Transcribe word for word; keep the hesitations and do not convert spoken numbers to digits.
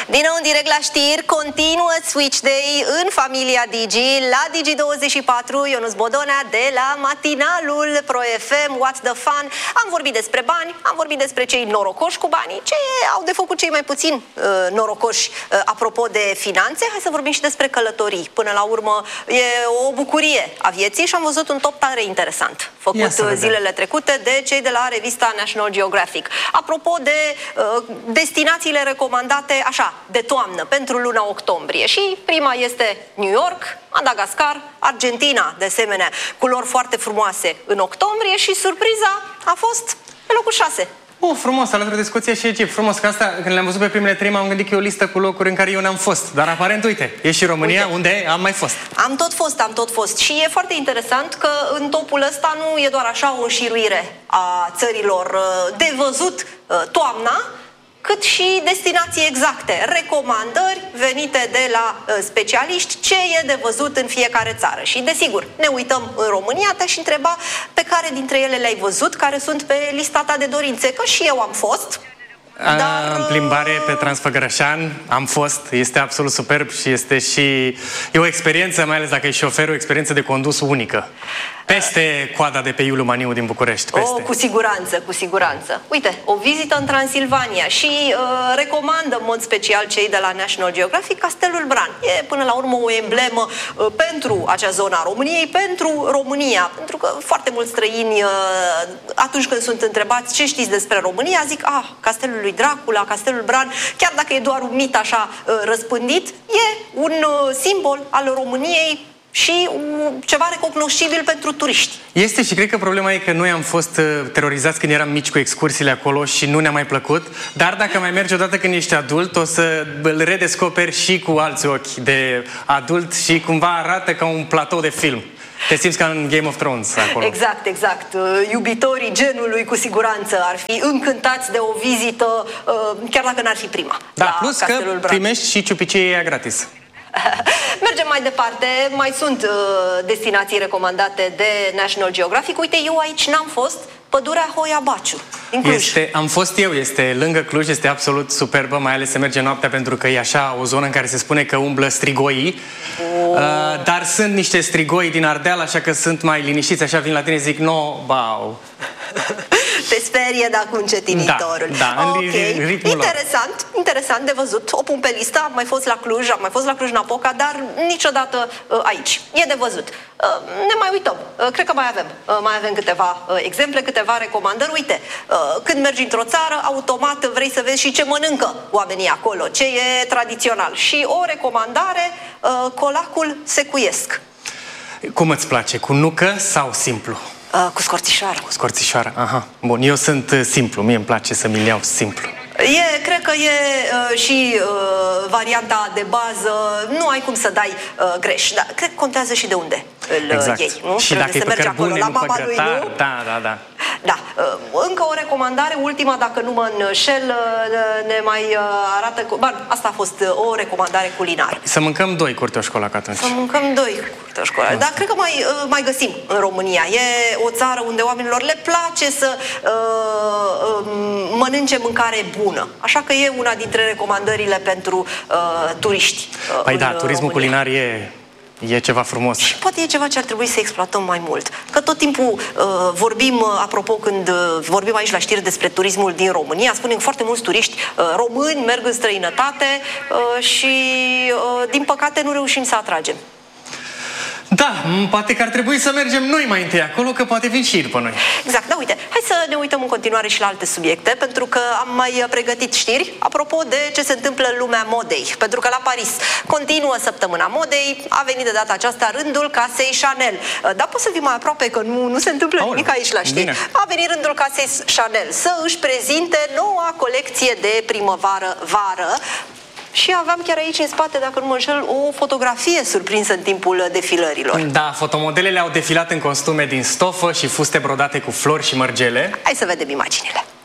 Din nou în direct la știri, continuă Switch Day în familia Digi, la Digi douăzeci și patru, Ionuț Bodonea de la matinalul Pro F M, What's the Fun. Am vorbit despre bani, am vorbit despre cei norocoși cu banii, ce au de făcut cei mai puțin uh, norocoși uh, apropo de finanțe. Hai să vorbim și despre călătorii. Până la urmă e o bucurie a vieții și am văzut un top tare interesant făcut zilele trecute de cei de la revista National Geographic. Apropo de uh, destinațiile recomandate așa, de toamnă, pentru luna octombrie. Și prima este New York, Madagascar, Argentina, de asemenea, culori foarte frumoase în octombrie și surpriza a fost pe locul șase. Oh, frumos, alături de Scoția și Egipt. Frumos, că asta, când le-am văzut pe primele trei, m-am gândit că e o listă cu locuri în care eu n-am fost. Dar aparent, uite, e și România, uite, unde am mai fost. Am tot fost, am tot fost. Și e foarte interesant că în topul ăsta nu e doar așa o înșiruire a țărilor de văzut toamna, cât și destinații exacte, recomandări venite de la uh, specialiști, ce e de văzut în fiecare țară. Și desigur, ne uităm în România, te-aș întreba pe care dintre ele le-ai văzut, care sunt pe lista ta de dorințe, că și eu am fost. Dar... În plimbare pe Transfăgărășan am fost, este absolut superb și este și e o experiență, mai ales dacă e șofer, o experiență de condus unică. Peste coada de pe Iuliu Maniu din București. Peste. Oh, cu siguranță, cu siguranță. Uite, o vizită în Transilvania și uh, recomandă în mod special cei de la National Geographic Castelul Bran. E până la urmă o emblemă uh, pentru acea zonă a României, pentru România. Pentru că foarte mulți străini, uh, atunci când sunt întrebați ce știți despre România, zic, ah, Castelul lui Dracula, Castelul Bran, chiar dacă e doar un mit așa uh, răspândit, e un uh, simbol al României și ceva recognoscibil pentru turiști. Este și cred că problema e că noi am fost uh, terorizați când eram mici cu excursiile acolo și nu ne-a mai plăcut, dar dacă mai mergi odată când ești adult, o să îl redescoperi și cu alți ochi de adult și cumva arată ca un platou de film. Te simți ca în Game of Thrones acolo. Exact, exact. Iubitorii genului cu siguranță ar fi încântați de o vizită, chiar dacă n-ar fi prima. Da, plus că primești și ciupicie aia gratis. Mergem mai departe, mai sunt uh, destinații recomandate de National Geographic. Uite, eu aici n-am fost, pădurea Hoia Baciu, din Cluj. Este, am fost eu, este lângă Cluj, este absolut superbă, mai ales se merge noaptea pentru că e așa o zonă în care se spune că umblă strigoii. Oh. Uh, dar sunt niște strigoi din Ardeal, așa că sunt mai liniștiți, așa vin la tine și zic, no, bau. Te sperie, da, cu încetinitorul. Da, da, okay. Interesant, interesant de văzut. O pun pe listă, am mai fost la Cluj, am mai fost la Cluj-Napoca, dar niciodată uh, aici. E de văzut. Uh, ne mai uităm. Uh, cred că mai avem. Uh, mai avem câteva uh, exemple, câteva recomandări. Uite, uh, când mergi într-o țară, automat vrei să vezi și ce mănâncă oamenii acolo, ce e tradițional. Și o recomandare, uh, colacul secuiesc. Cum îți place? Cu nucă sau simplu? Uh, cu scorțișoară. Cu scorțișoară, aha. Bun, eu sunt uh, simplu, mie îmi place să mi-l iau simplu. E, cred că e uh, și uh, varianta de bază, nu ai cum să dai uh, greș, dar cred că contează și de unde îl exact. iei, nu? Și trebuie dacă să mergi acolo, la mama lui, nu? Da, da, da. Da, uh, încă o recomandare, ultima, dacă nu mă înșel, uh, ne mai uh, arată, cu... Bun, asta a fost uh, o recomandare culinară. Să mâncăm doi curteoșcolac atunci. Să mâncăm doi curteoșcolac, dar cred că mai, uh, mai găsim în România. E o țară unde oamenilor le place să uh, uh, mănânce mâncare bună. Așa că e una dintre recomandările pentru uh, turiști. Uh, păi da, turismul România. culinar e, e ceva frumos. Și poate e ceva ce ar trebui să exploatăm mai mult. Că tot timpul uh, vorbim, uh, apropo, când uh, vorbim aici la știri despre turismul din România, spunem că foarte mulți turiști uh, români merg în străinătate uh, și, uh, din păcate, nu reușim să atragem. Da, poate că ar trebui să mergem noi mai întâi acolo, că poate vin și după noi. Exact, da, uite, hai să ne uităm în continuare și la alte subiecte, pentru că am mai pregătit știri apropo de ce se întâmplă în lumea modei. Pentru că la Paris continuă săptămâna modei, a venit de data aceasta rândul casei Chanel. Dar poți să vii mai aproape, că nu, nu se întâmplă Aoleu, nimic aici la știri. Bine. A venit rândul casei Chanel să își prezinte noua colecție de primăvară-vară. Și aveam chiar aici în spate, dacă nu mă înșel, o fotografie surprinsă în timpul defilărilor. Da, fotomodelele au defilat în costume din stofă și fuste brodate cu flori și mărgele. Hai să vedem imaginile.